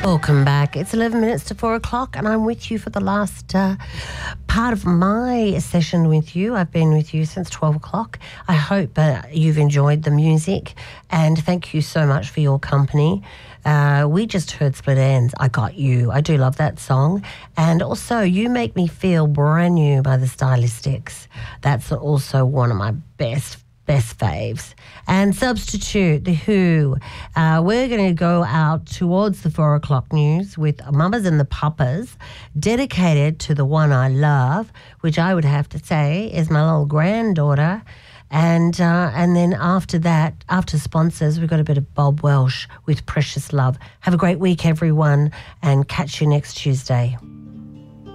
Welcome back. It's 11 minutes to 4 o'clock and I'm with you for the last part of my session with you. I've been with you since 12 o'clock. I hope you've enjoyed the music and thank you so much for your company. We just heard Split Enz, I Got You. I do love that song. And also, You Make Me Feel Brand New by the Stylistics. That's also one of my best faves. And Substitute, The Who. We're going to go out towards the 4 o'clock news with Mamas and the Papas, dedicated to the one I love, which I would have to say is my little granddaughter. And then after that, after sponsors, we've got a bit of Bob Welsh with Precious Love. Have a great week, everyone, and catch you next Tuesday.